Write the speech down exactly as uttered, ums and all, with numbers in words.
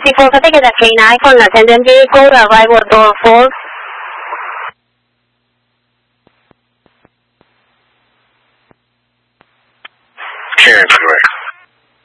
sixty-four for ticket at K nine for an attendant vehicle to arrive at door four. Karen, correct.